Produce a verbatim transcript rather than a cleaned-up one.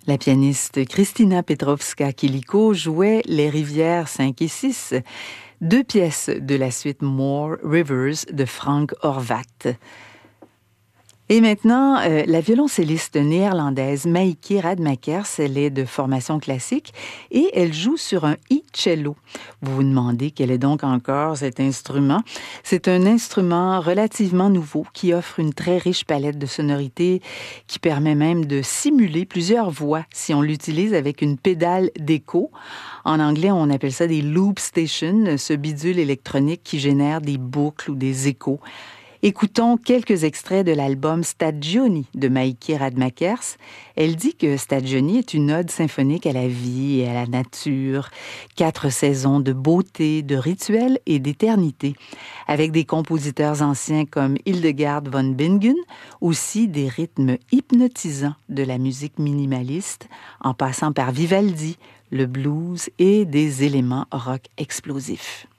La pianiste Kristina Petrovska-Kiliko jouait Les rivières cinq et six, deux pièces de la suite More Rivers de Frank Horvat. Et maintenant, euh, la violoncelliste néerlandaise Maïke Radmakers, elle est de formation classique et elle joue sur un e-cello. Vous vous demandez quel est donc encore cet instrument? C'est un instrument relativement nouveau qui offre une très riche palette de sonorités qui permet même de simuler plusieurs voix si on l'utilise avec une pédale d'écho. En anglais, on appelle ça des loop stations, ce bidule électronique qui génère des boucles ou des échos. Écoutons quelques extraits de l'album Stagioni de Maïke Radmakers. Elle dit que Stagioni est une ode symphonique à la vie et à la nature, quatre saisons de beauté, de rituel et d'éternité, avec des compositeurs anciens comme Hildegard von Bingen, aussi des rythmes hypnotisants de la musique minimaliste, en passant par Vivaldi, le blues et des éléments rock explosifs.